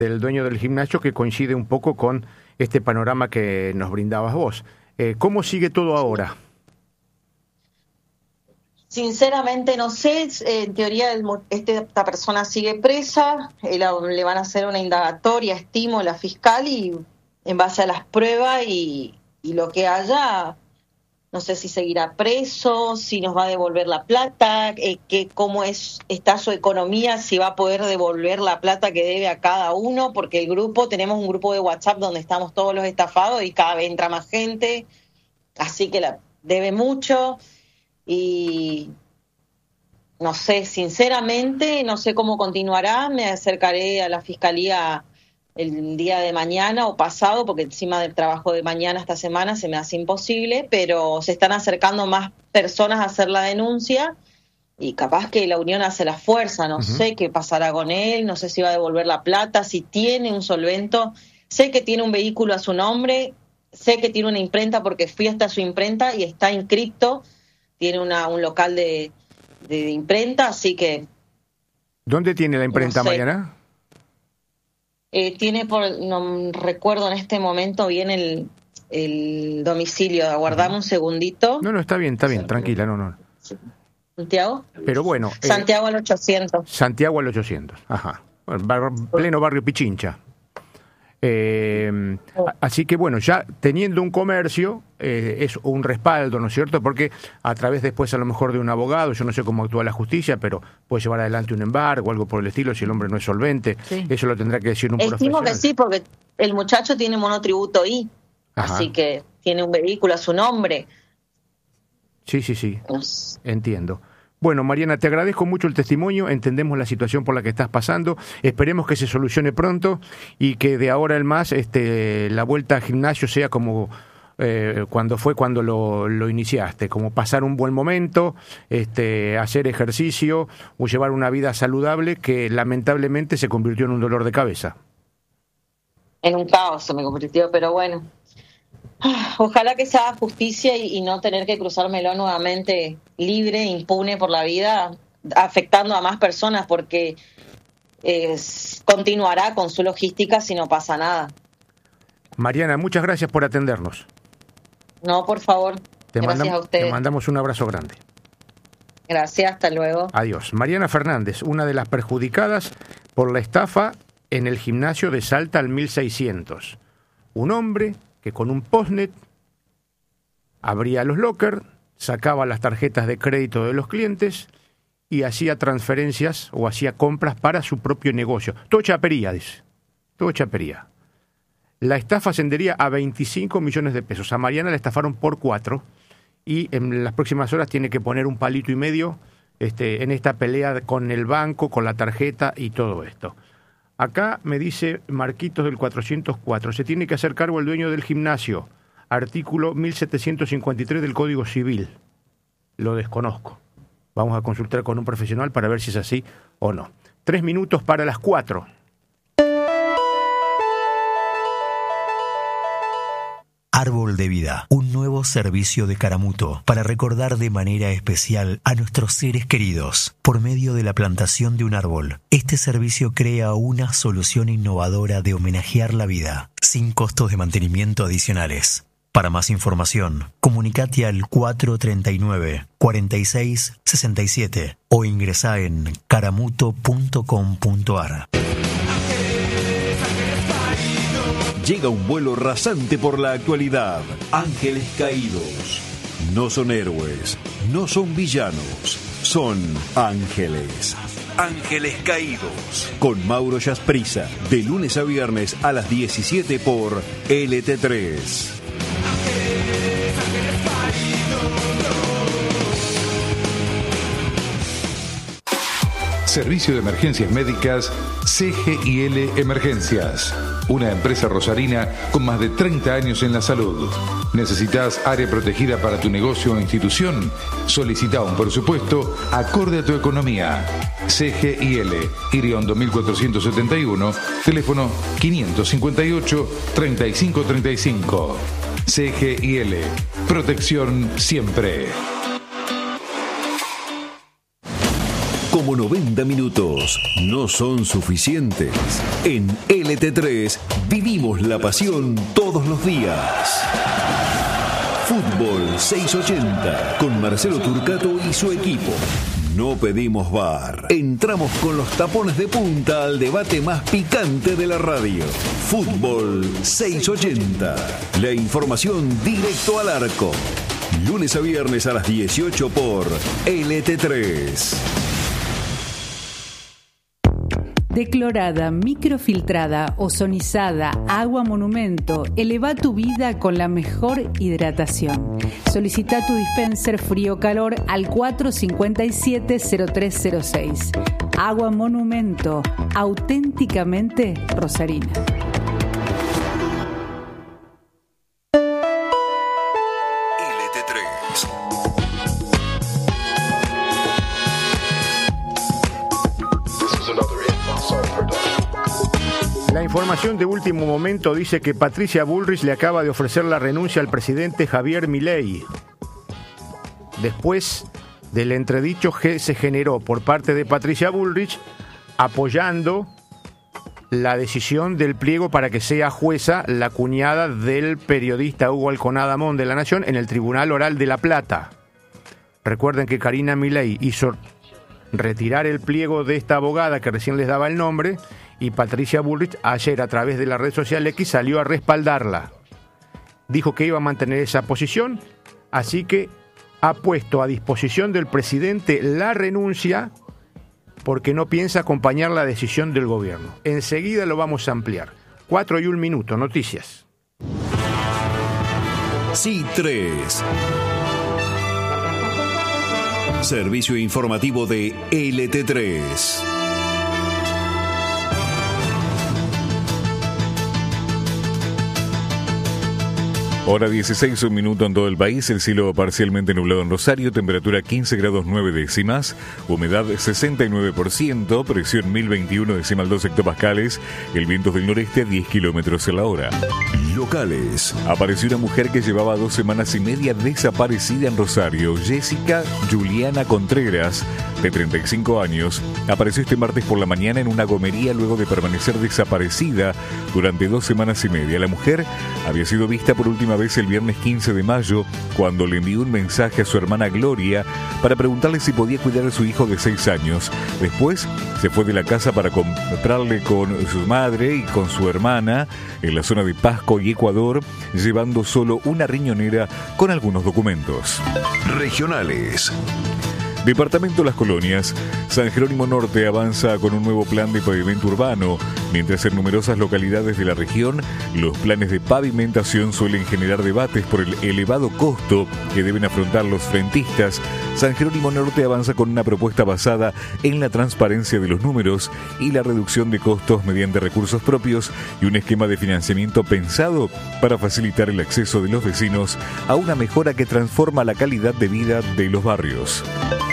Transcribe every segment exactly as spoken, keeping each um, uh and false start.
del dueño del gimnasio que coincide un poco con este panorama que nos brindabas vos. Eh, ¿Cómo sigue todo ahora? Sinceramente no sé, en teoría el, este, esta persona sigue presa, eh, la, le van a hacer una indagatoria, estimo, la fiscal, y en base a las pruebas y, y lo que haya, no sé si seguirá preso, si nos va a devolver la plata, eh, que cómo es está su economía, si va a poder devolver la plata que debe a cada uno, porque el grupo, tenemos un grupo de WhatsApp donde estamos todos los estafados y cada vez entra más gente, así que la debe mucho. Y no sé, sinceramente, no sé cómo continuará. Me acercaré a la fiscalía el día de mañana o pasado, porque encima del trabajo de mañana esta semana se me hace imposible, pero se están acercando más personas a hacer la denuncia y capaz que la unión hace la fuerza. No uh-huh. sé qué pasará con él, no sé si va a devolver la plata, si tiene un solvento. Sé que tiene un vehículo a su nombre, sé que tiene una imprenta porque fui hasta su imprenta y está inscripto. Tiene una, un local de, de imprenta, así que... ¿Dónde tiene la imprenta, no sé. Mariana? Eh, tiene, por no recuerdo en este momento bien el, el domicilio. Aguardame uh-huh. un segundito. No, no, está bien, está bien, tranquila, no, no. ¿Santiago? Pero bueno... Santiago eh, al ochocientos. Santiago al ochocientos, ajá. Bar, pleno barrio Pichincha. Eh, así que bueno, ya teniendo un comercio eh, es un respaldo, ¿no es cierto? Porque a través después a lo mejor de un abogado, yo no sé cómo actúa la justicia, pero puede llevar adelante un embargo o algo por el estilo si el hombre no es solvente. Sí. Eso lo tendrá que decir un Estimo profesional. Que sí, porque el muchacho tiene monotributo I, Ajá. así que tiene un vehículo a su nombre. Sí, sí, sí, pues... entiendo. Bueno, Mariana, te agradezco mucho el testimonio, entendemos la situación por la que estás pasando, esperemos que se solucione pronto y que de ahora en más este, la vuelta al gimnasio sea como eh, cuando fue cuando lo, lo iniciaste, como pasar un buen momento, este, hacer ejercicio o llevar una vida saludable que lamentablemente se convirtió en un dolor de cabeza. En un caos se me convirtió, pero bueno. Ojalá que se haga justicia y, y no tener que cruzármelo nuevamente libre, impune por la vida, afectando a más personas, porque eh, continuará con su logística si no pasa nada. Mariana, muchas gracias por atendernos. No, por favor. Te gracias mandam- a ustedes. Te mandamos un abrazo grande. Gracias, hasta luego. Adiós. Mariana Fernández, una de las perjudicadas por la estafa en el gimnasio de Salta al mil seiscientos. Un hombre que con un postnet abría los lockers, sacaba las tarjetas de crédito de los clientes y hacía transferencias o hacía compras para su propio negocio. Todo chapería, dice. Todo chapería. La estafa ascendería a veinticinco millones de pesos. A Mariana la estafaron por cuatro y en las próximas horas tiene que poner un palito y medio este, en esta pelea con el banco, con la tarjeta y todo esto. Acá me dice Marquitos del cuatrocientos cuatro, se tiene que hacer cargo el dueño del gimnasio, artículo mil setecientos cincuenta y tres del Código Civil. Lo desconozco. Vamos a consultar con un profesional para ver si es así o no. Tres minutos para las cuatro. Árbol de Vida, un nuevo servicio de Caramuto para recordar de manera especial a nuestros seres queridos. Por medio de la plantación de un árbol, este servicio crea una solución innovadora de homenajear la vida, sin costos de mantenimiento adicionales. Para más información, comunicate al cuatro treinta y nueve, cuarenta y seis, sesenta y siete o ingresá en caramuto punto com punto ar. Llega un vuelo rasante por la actualidad. Ángeles Caídos. No son héroes, no son villanos, son ángeles. Ángeles Caídos. Con Mauro Yasprisa, de lunes a viernes a las diecisiete por L T tres. Servicio de Emergencias Médicas C G I L Emergencias. Una empresa rosarina con más de treinta años en la salud. ¿Necesitas área protegida para tu negocio o institución? Solicita un presupuesto acorde a tu economía. C G I L, Iriondo mil cuatrocientos setenta y uno, teléfono quinientos cincuenta y ocho, treinta y cinco treinta y cinco. C G I L, protección siempre. Como noventa minutos no son suficientes, en L T tres vivimos la pasión todos los días. Fútbol seiscientos ochenta con Marcelo Turcato y su equipo. No pedimos bar. Entramos con los tapones de punta al debate más picante de la radio. Fútbol seiscientos ochenta. La información directo al arco. Lunes a viernes a las dieciocho por L T tres. Declorada, microfiltrada, ozonizada, agua monumento. Eleva tu vida con la mejor hidratación. Solicita tu dispenser frío-calor al cuatro cinco siete cero tres cero seis. Agua monumento, auténticamente rosarina. La información de último momento dice que Patricia Bullrich le acaba de ofrecer la renuncia al presidente Javier Milei. Después del entredicho que se generó por parte de Patricia Bullrich apoyando la decisión del pliego para que sea jueza la cuñada del periodista Hugo Alconada Mon de La Nación en el Tribunal Oral de La Plata. Recuerden que Karina Milei hizo retirar el pliego de esta abogada que recién les daba el nombre, y Patricia Bullrich ayer a través de la red social X salió a respaldarla. Dijo que iba a mantener esa posición, así que ha puesto a disposición del presidente la renuncia porque no piensa acompañar la decisión del gobierno. Enseguida lo vamos a ampliar. Cuatro y un minuto, noticias. C tres. Servicio informativo de L T tres. Hora dieciséis, un minuto en todo el país, el cielo parcialmente nublado en Rosario, temperatura quince grados nueve décimas, humedad sesenta y nueve por ciento, presión mil veintiuno decimal dos hectopascales, el viento del noreste a diez kilómetros a la hora. Locales. Apareció una mujer que llevaba dos semanas y media desaparecida en Rosario. Jessica Juliana Contreras, de treinta y cinco años, apareció este martes por la mañana en una gomería luego de permanecer desaparecida durante dos semanas y media. La mujer había sido vista por última vez el viernes quince de mayo, cuando le envió un mensaje a su hermana Gloria para preguntarle si podía cuidar a su hijo de seis años. Después se fue de la casa para comprarle con su madre y con su hermana en la zona de Pasco y Ecuador, llevando solo una riñonera con algunos documentos. Regionales. Departamento Las Colonias. San Jerónimo Norte avanza con un nuevo plan de pavimento urbano, mientras en numerosas localidades de la región los planes de pavimentación suelen generar debates por el elevado costo que deben afrontar los frentistas. San Jerónimo Norte avanza con una propuesta basada en la transparencia de los números y la reducción de costos mediante recursos propios y un esquema de financiamiento pensado para facilitar el acceso de los vecinos a una mejora que transforma la calidad de vida de los barrios.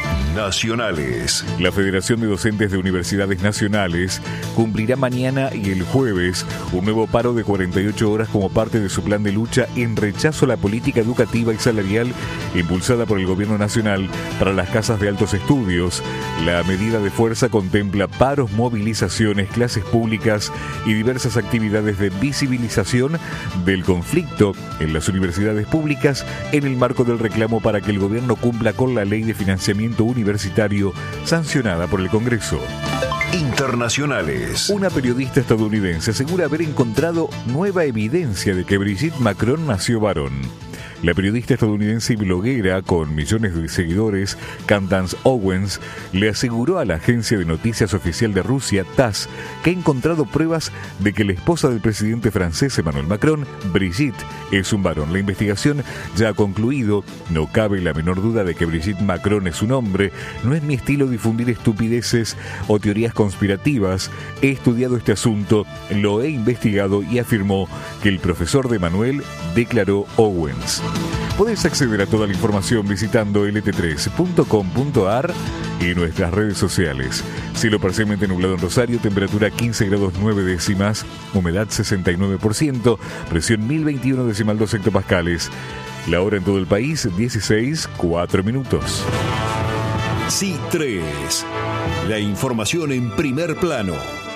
Nacionales. La Federación de Docentes de Universidades Nacionales cumplirá mañana y el jueves un nuevo paro de cuarenta y ocho horas como parte de su plan de lucha en rechazo a la política educativa y salarial impulsada por el Gobierno Nacional para las casas de altos estudios. La medida de fuerza contempla paros, movilizaciones, clases públicas y diversas actividades de visibilización del conflicto en las universidades públicas en el marco del reclamo para que el gobierno cumpla con la ley de financiamiento universitario sancionada por el Congreso. Internacionales. Una periodista estadounidense asegura haber encontrado nueva evidencia de que Brigitte Macron nació varón. La periodista estadounidense y bloguera con millones de seguidores, Candace Owens, le aseguró a la agencia de noticias oficial de Rusia, T A S, que ha encontrado pruebas de que la esposa del presidente francés Emmanuel Macron, Brigitte, es un varón. La investigación ya ha concluido. No cabe la menor duda de que Brigitte Macron es un hombre. No es mi estilo difundir estupideces o teorías conspirativas. He estudiado este asunto, lo he investigado y afirmó que el profesor de Manuel, declaró Owens. Podés acceder a toda la información visitando L T tres punto com punto a r y nuestras redes sociales. Cielo parcialmente nublado en Rosario, temperatura quince grados nueve décimas, humedad sesenta y nueve por ciento, presión mil veintiuno decimal dos hectopascales. La hora en todo el país, dieciséis, cuatro minutos. C tres. La información en primer plano.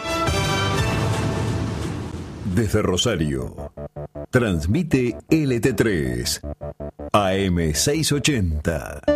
Desde Rosario, transmite L T tres, A M seiscientos ochenta.